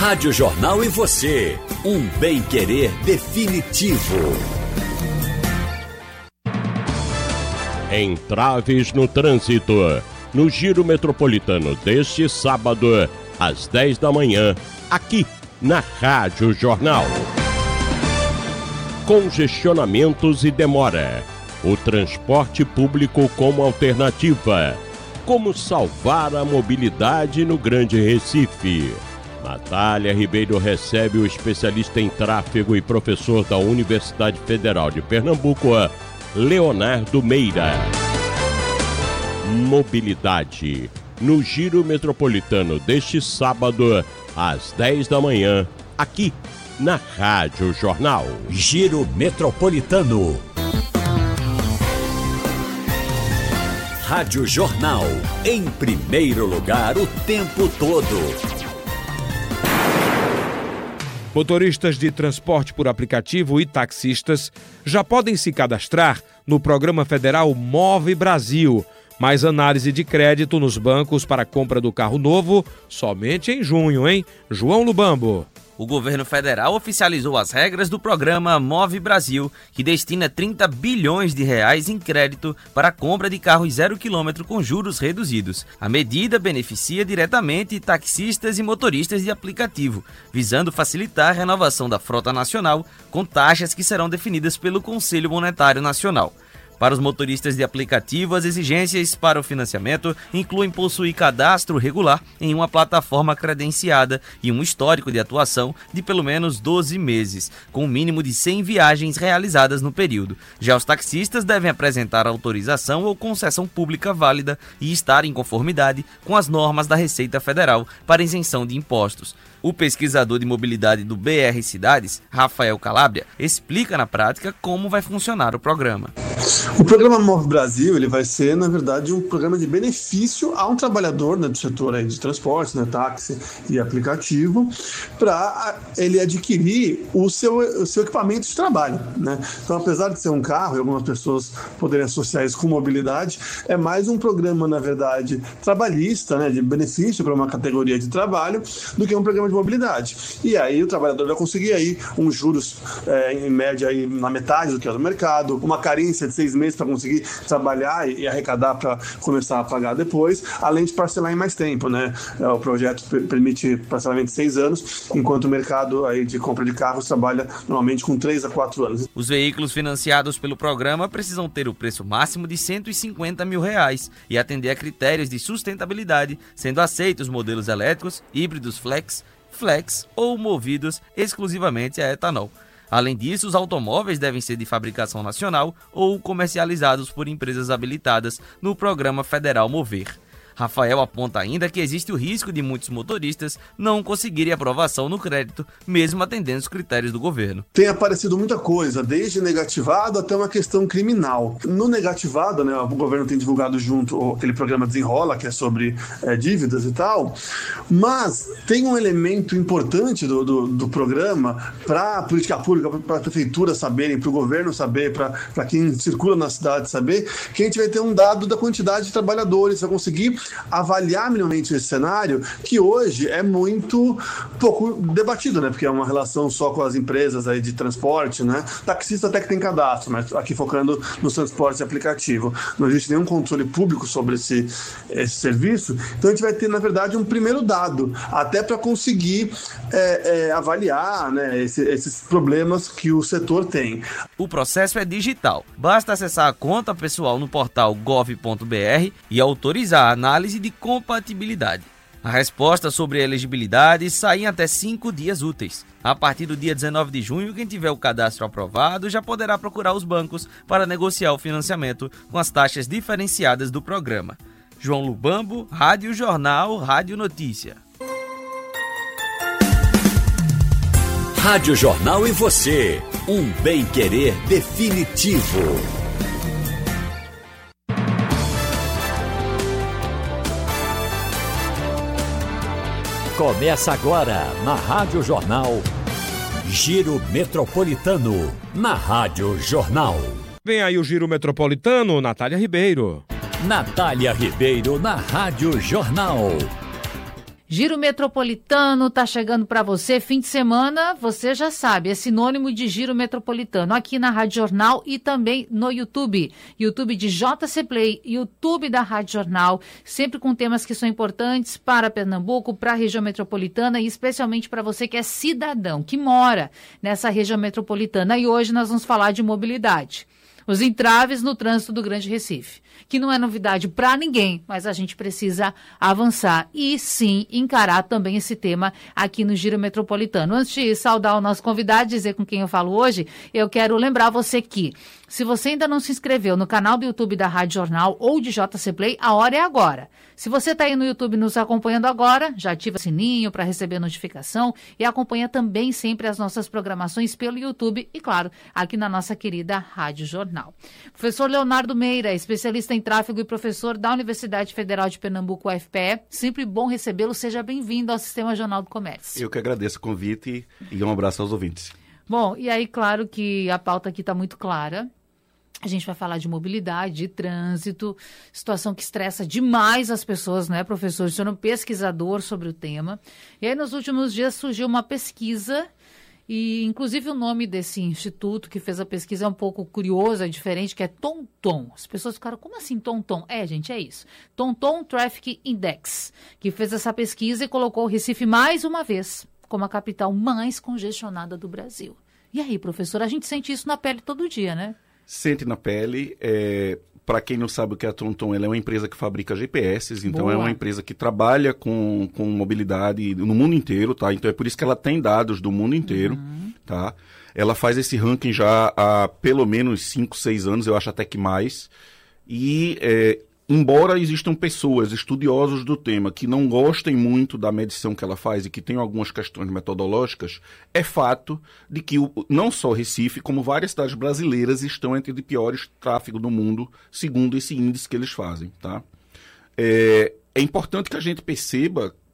Rádio Jornal e você, um bem-querer definitivo. Entraves no trânsito, no Giro Metropolitano deste sábado, às 10 da manhã, aqui na Rádio Jornal. Congestionamentos e demora. O transporte público como alternativa. Como salvar a mobilidade no Grande Recife. Natália Ribeiro recebe o especialista em tráfego e professor da Universidade Federal de Pernambuco, Leonardo Meira. Mobilidade. No Giro Metropolitano deste sábado, às 10 da manhã, aqui na Rádio Jornal. Giro Metropolitano. Rádio Jornal, em primeiro lugar o tempo todo. Motoristas de transporte por aplicativo e taxistas já podem se cadastrar no Programa Federal Move Brasil, mas análise de crédito nos bancos para compra do carro novo somente em junho, hein? João Lubambo. O governo federal oficializou as regras do programa Move Brasil, que destina 30 bilhões de reais em crédito para a compra de carros 0 km com juros reduzidos. A medida beneficia diretamente taxistas e motoristas de aplicativo, visando facilitar a renovação da frota nacional com taxas que serão definidas pelo Conselho Monetário Nacional. Para os motoristas de aplicativo, as exigências para o financiamento incluem possuir cadastro regular em uma plataforma credenciada e um histórico de atuação de pelo menos 12 meses, com um mínimo de 100 viagens realizadas no período. Já os taxistas devem apresentar autorização ou concessão pública válida e estar em conformidade com as normas da Receita Federal para isenção de impostos. O pesquisador de mobilidade do BR Cidades, Rafael Calabria, explica na prática como vai funcionar o programa. O programa Move Brasil ele vai ser, na verdade, um programa de benefício a um trabalhador, né, do setor aí de transporte, né, táxi e aplicativo, para ele adquirir o seu equipamento de trabalho, né? Então, apesar de ser um carro, e algumas pessoas poderem associar isso com mobilidade, é mais um programa, na verdade, trabalhista, né, de benefício para uma categoria de trabalho, do que um programa de mobilidade. E aí o trabalhador vai conseguir aí uns juros em média aí na metade do que é do mercado, uma carência de 6 meses para conseguir trabalhar e arrecadar para começar a pagar depois, além de parcelar em mais tempo, né? O projeto permite parcelamento de 6 anos, enquanto o mercado aí de compra de carros trabalha normalmente com 3 a 4 anos. Os veículos financiados pelo programa precisam ter o preço máximo de R$150 mil e atender a critérios de sustentabilidade, sendo aceitos modelos elétricos, híbridos flex ou movidos exclusivamente a etanol. Além disso, os automóveis devem ser de fabricação nacional ou comercializados por empresas habilitadas no Programa Federal Mover. Rafael aponta ainda que existe o risco de muitos motoristas não conseguirem aprovação no crédito, mesmo atendendo os critérios do governo. Tem aparecido muita coisa, desde negativado até uma questão criminal. No negativado, né, o governo tem divulgado junto aquele programa Desenrola, que é sobre dívidas e tal, mas tem um elemento importante do programa para a política pública, para a prefeitura saberem, para o governo saber, para quem circula na cidade saber, que a gente vai ter um dado da quantidade de trabalhadores, vai conseguir avaliar minimamente esse cenário, que hoje é muito pouco debatido, né? Porque é uma relação só com as empresas aí de transporte, né? Taxista até que tem cadastro, mas aqui focando no transporte aplicativo. Não existe nenhum controle público sobre esse serviço. Então a gente vai ter, na verdade, um primeiro dado, até para conseguir avaliar, né, esses problemas que o setor tem. O processo é digital. Basta acessar a conta pessoal no portal gov.br e autorizar a análise de compatibilidade. A resposta sobre a elegibilidade sai em até 5 dias úteis. A partir do dia 19 de junho, quem tiver o cadastro aprovado já poderá procurar os bancos para negociar o financiamento com as taxas diferenciadas do programa. João Lubambo, Rádio Jornal, Rádio Notícia. Rádio Jornal e você, um bem-querer definitivo. Começa agora na Rádio Jornal, Giro Metropolitano, na Rádio Jornal. Vem aí o Giro Metropolitano, Natália Ribeiro. Natália Ribeiro na Rádio Jornal. Giro Metropolitano tá chegando para você. Fim de semana, você já sabe, é sinônimo de Giro Metropolitano. Aqui na Rádio Jornal e também no YouTube. YouTube de JC Play, YouTube da Rádio Jornal. Sempre com temas que são importantes para Pernambuco, para a região metropolitana e especialmente para você que é cidadão, que mora nessa região metropolitana. E hoje nós vamos falar de mobilidade. Os entraves no trânsito do Grande Recife, que não é novidade para ninguém, mas a gente precisa avançar e sim encarar também esse tema aqui no Giro Metropolitano. Antes de saudar o nosso convidado, dizer com quem eu falo hoje, eu quero lembrar você que, se você ainda não se inscreveu no canal do YouTube da Rádio Jornal ou de JC Play, a hora é agora. Se você está aí no YouTube nos acompanhando agora, já ativa o sininho para receber notificação e acompanha também sempre as nossas programações pelo YouTube e, claro, aqui na nossa querida Rádio Jornal. Professor Leonardo Meira, especialista em tráfego e professor da Universidade Federal de Pernambuco, UFPE. Sempre bom recebê-lo. Seja bem-vindo ao Sistema Jornal do Comércio. Eu que agradeço o convite e um abraço aos ouvintes. Bom, e aí, claro que a pauta aqui está muito clara. A gente vai falar de mobilidade, de trânsito, situação que estressa demais as pessoas, né, professor? O senhor é um pesquisador sobre o tema. E aí, nos últimos dias, surgiu uma pesquisa e, inclusive, o nome desse instituto que fez a pesquisa é um pouco curioso, é diferente, que é TomTom. As pessoas ficaram, como assim TomTom? Gente, é isso. TomTom Traffic Index, que fez essa pesquisa e colocou o Recife mais uma vez como a capital mais congestionada do Brasil. E aí, professor, a gente sente isso na pele todo dia, né? Sente na pele. Para quem não sabe o que é a TomTom, ela é uma empresa que fabrica GPS, então Boa. É uma empresa que trabalha com mobilidade no mundo inteiro, tá? Então é por isso que ela tem dados do mundo inteiro, tá? Ela faz esse ranking já há pelo menos 5, 6 anos, eu acho até que mais. E embora existam pessoas, estudiosos do tema, que não gostem muito da medição que ela faz e que tenham algumas questões metodológicas, é fato de que não só Recife, como várias cidades brasileiras estão entre os piores tráfego do mundo, segundo esse índice que eles fazem, tá? É importante que a gente perceba